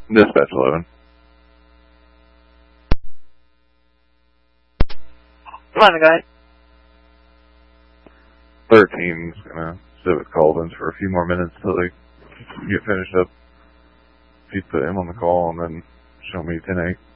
Dispatch 11. Come on, guy. 13's gonna sit with Colvins for a few more minutes till they get finished up. If you put him on the call and then show me 10-8.